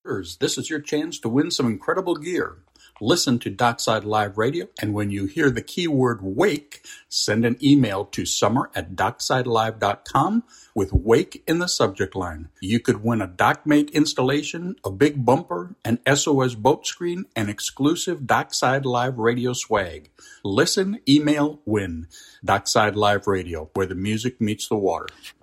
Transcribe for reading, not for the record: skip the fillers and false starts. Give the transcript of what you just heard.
This is your chance to win some incredible gear. Listen to Dockside Live Radio, and when you hear the keyword WAKE, send an email to summer@docksidellive.com with WAKE in the subject line. You could win a DockMate installation, a big bumper, an SOS boat screen, and exclusive Dockside Live Radio swag. Listen, email, win. Dockside Live Radio, where the music meets the water.